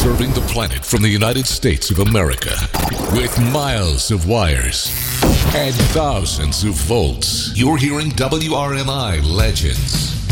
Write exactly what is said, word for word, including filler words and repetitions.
Serving the planet from the United States of America. With miles of wires and thousands of volts. You're hearing W R M I Legends.